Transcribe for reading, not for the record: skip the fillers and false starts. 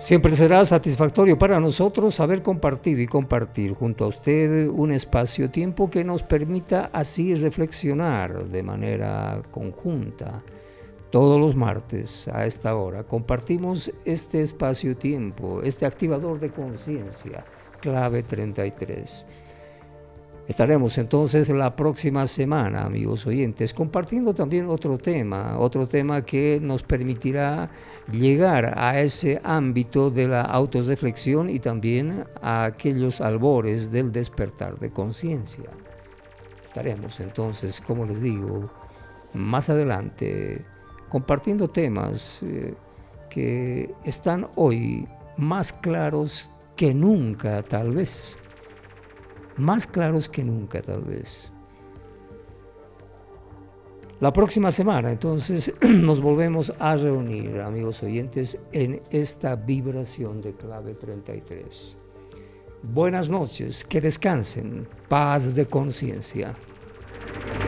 Siempre será satisfactorio para nosotros haber compartido y compartir junto a usted un espacio-tiempo que nos permita así reflexionar de manera conjunta. Todos los martes a esta hora compartimos este espacio-tiempo, este activador de conciencia, clave 33. Estaremos entonces la próxima semana, amigos oyentes, compartiendo también otro tema que nos permitirá llegar a ese ámbito de la autorreflexión y también a aquellos albores del despertar de conciencia. Estaremos entonces, como les digo, más adelante compartiendo temas que están hoy más claros que nunca, tal vez. Más claros que nunca, tal vez. La próxima semana, entonces, nos volvemos a reunir, amigos oyentes, en esta vibración de clave 33. Buenas noches, que descansen, paz de conciencia.